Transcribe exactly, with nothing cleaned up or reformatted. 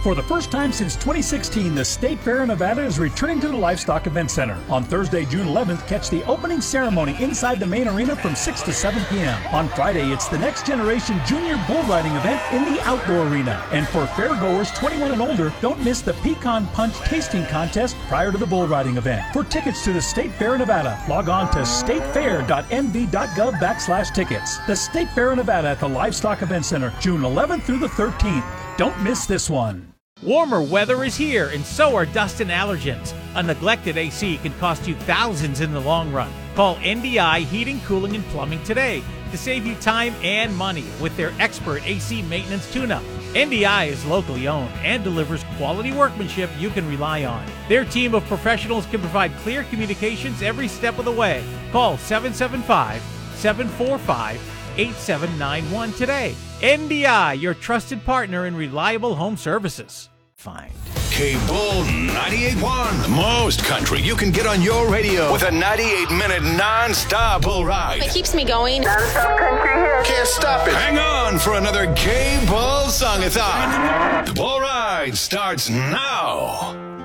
For the first time since twenty sixteen, the State Fair of Nevada is returning to the Livestock Event Center. On Thursday, June eleventh, catch the opening ceremony inside the main arena from six to seven p m On Friday, it's the Next Generation Junior Bull Riding event in the outdoor arena. And for fairgoers twenty-one and older, don't miss the Pecan Punch tasting contest prior to the bull riding event. For tickets to the State Fair of Nevada, log on to statefair dot n v dot gov backslash tickets. The State Fair of Nevada at the Livestock Event Center, June eleventh through the thirteenth. Don't miss this one. Warmer weather is here, and so are dust and allergens. A neglected A C can cost you thousands in the long run. Call N D I Heating, Cooling, and Plumbing today to save you time and money with their expert A C maintenance tune-up. N D I is locally owned and delivers quality workmanship you can rely on. Their team of professionals can provide clear communications every step of the way. Call seven seven five, seven four five, eight seven nine one today. N D I, your trusted partner in reliable home services. Fine. K-Bull ninety-eight point one. The most country you can get on your radio with a ninety-eight minute non-stop bull ride. It keeps me going. Non-stop country hit. Can't stop it. Hang on for another K-Bull Song-a-thon. The bull ride starts now.